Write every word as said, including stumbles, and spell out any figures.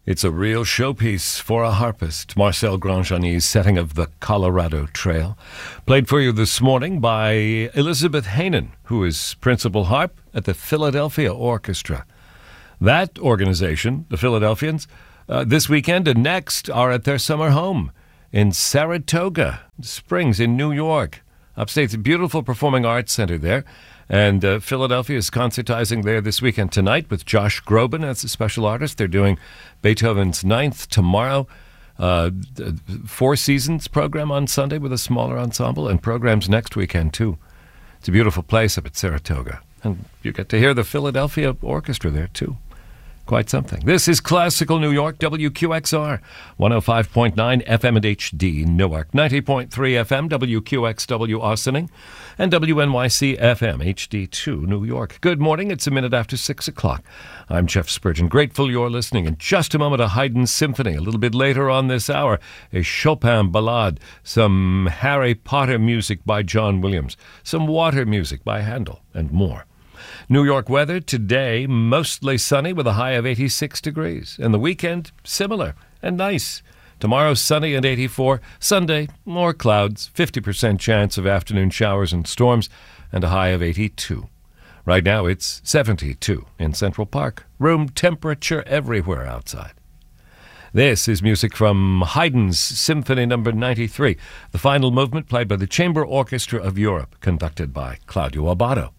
It's a real showpiece for a harpist, Marcel Grandjeanni's setting of the Colorado Trail. Played for you this morning by Elizabeth Hainan, who is principal harp at the Philadelphia Orchestra. That organization, the Philadelphians, uh, this weekend and next are at their summer home in Saratoga Springs in New York. Upstate's a beautiful performing arts center there. And uh, Philadelphia is concertizing there this weekend tonight with Josh Groban as a special artist. They're doing Beethoven's Ninth tomorrow. Uh, Four Seasons program on Sunday with a smaller ensemble, and programs next weekend too. It's a beautiful place up at Saratoga. And you get to hear the Philadelphia Orchestra there too. Quite something. This is Classical New York, W Q X R, one oh five point nine F M and H D Newark, ninety point three F M, W Q X W Austining, and W N Y C F M, H D two New York. Good morning. It's a minute after six o'clock. I'm Jeff Spurgeon. Grateful you're listening. In just a moment, a Haydn symphony. A little bit later on this hour, a Chopin ballade, some Harry Potter music by John Williams, some water music by Handel, and more. New York weather today, mostly sunny with a high of eighty-six degrees. And the weekend, similar and nice. Tomorrow, sunny and eighty-four. Sunday, more clouds, fifty percent chance of afternoon showers and storms, and a high of eighty-two. Right now, it's seventy-two in Central Park. Room temperature everywhere outside. This is music from Haydn's Symphony Number ninety-three, the final movement played by the Chamber Orchestra of Europe, conducted by Claudio Abbado.